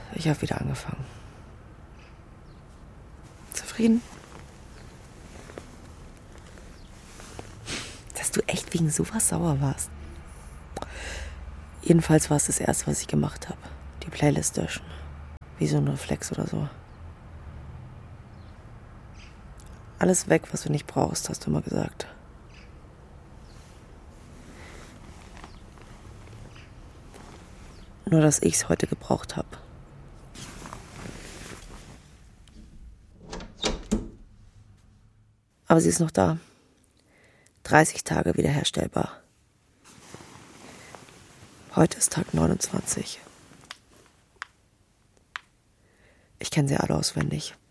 Ich habe wieder angefangen. Zufrieden? Dass du echt wegen sowas sauer warst. Jedenfalls war es das Erste, was ich gemacht habe. Die Playlist löschen. Wie so ein Reflex oder so. Alles weg, was du nicht brauchst, hast du immer gesagt. Nur, dass ich es heute gebraucht habe. Aber sie ist noch da. 30 Tage wiederherstellbar. Heute ist Tag 29. Ich kenne sie alle auswendig.